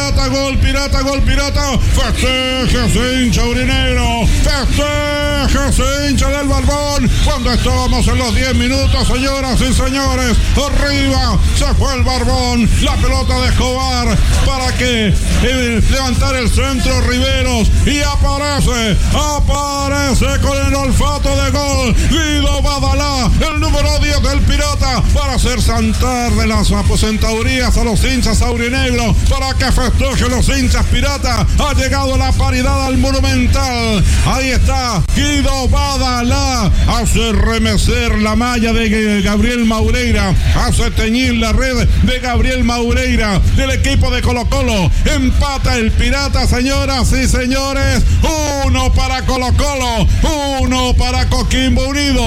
Pirata, gol Pirata, gol Pirata. Festeje, hincha aurinegro. Festeje, hincha del Barbón. Cuando estábamos en los 10 minutos, señoras y señores, arriba se fue el Barbón. La pelota de Escobar para que levantar el centro Riveros. Y aparece con el olfato de gol Guido Badalá, el número 10 del Pirata, para hacer saltar de las aposentadorías a los hinchas aurinegros, para que festejen los hinchas Pirata. Ha llegado la paridad al Monumental. Ahí está Guido Badalá, hace remecer la malla de Gabriel Maureira, hace teñir la red de Gabriel Maureira del equipo de Colo-Colo. Empata el Pirata, señoras y señores. 1 para Colo-Colo, 1 para Coquimbo Unido.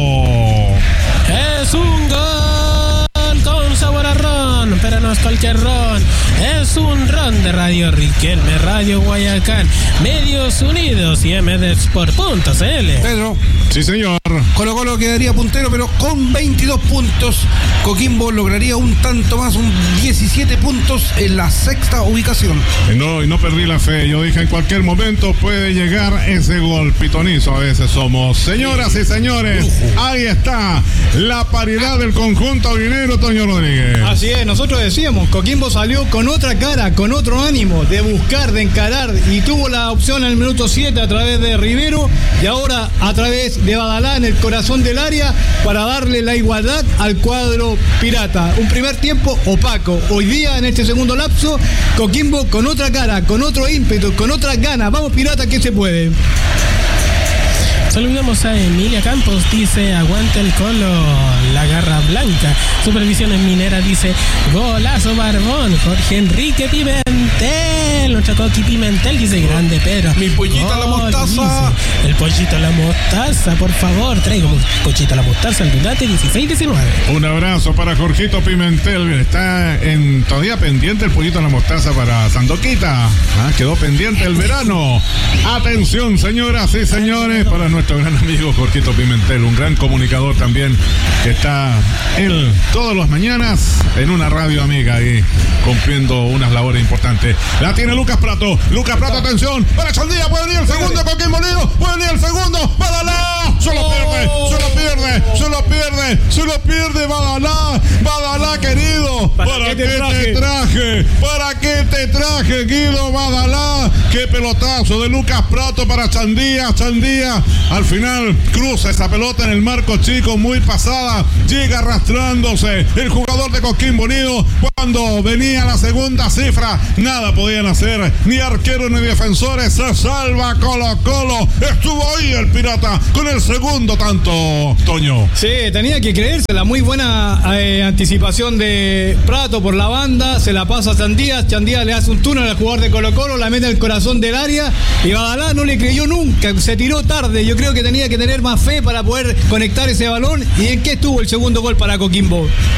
Es un gol con sabor a ron, pero no es cualquier ron. Es un ron de Radio Riquelme, Radio Guayacán, Medios Unidos y mdsport.cl. Pedro. Sí, señor. Colo-Colo quedaría puntero, pero con 22 puntos. Coquimbo lograría un tanto más, un 17 puntos en la sexta ubicación. Y no perdí la fe. Yo dije, en cualquier momento puede llegar ese gol pitonizo. A veces somos. Señoras y señores, ahí está la paridad del conjunto aurinegro, Toño Rodríguez. Así es, nosotros decíamos, Coquimbo salió con otra cara, con otro ánimo de buscar, de encarar, y tuvo la opción en el minuto 7 a través de Rivero y ahora a través de Badalá en el corazón del área para darle la igualdad al cuadro Pirata. Un primer tiempo opaco. Hoy día, en este segundo lapso, Coquimbo con otra cara, con otro ímpetu, con otras ganas. Vamos Pirata, que se puede. Saludamos a Emilia Campos, dice aguante el Colo, la garra blanca. Supervisiones Mineras dice golazo Barbón. Jorge Enrique Pimentel, nuestro Coqui Pimentel dice grande Pedro. Mi pollito a la mostaza. Dice, el pollito a la mostaza, por favor, traigo un pollito a la mostaza al Dudate 16-19. Un abrazo para Jorgito Pimentel. Está todavía pendiente el pollito a la mostaza para Sandoquita. Quedó pendiente el verano. Atención, señoras y señores, para nuestro gran amigo Jorgito Pimentel, un gran comunicador también, que está él todas las mañanas en una radio amiga ahí cumpliendo unas labores importantes. La tiene Lucas Prato, atención, para Chandía, puede venir el segundo, Coquimbo Unido, puede venir el segundo, Badalá, se lo pierde Badalá querido, ¿para qué te traje Guido Badalá? Qué pelotazo de Lucas Prato para Chandía, al final cruza esa pelota en el marco chico, muy pasada, llega arrastrándose el jugador de Coquimbo Unido. Cuando venía la segunda cifra, nada podían hacer, ni arqueros ni defensores. Se salva Colo-Colo. Estuvo ahí el Pirata con el segundo tanto, Toño. Sí, tenía que creerse la muy buena anticipación de Prato por la banda. Se la pasa a Chandía le hace un túnel al jugador de Colo-Colo, la mete al corazón del área y Badalá no le creyó nunca, se tiró tarde. Yo creo que tenía que tener más fe para poder conectar ese balón. ¿Y en qué estuvo el segundo gol para Coquimbo?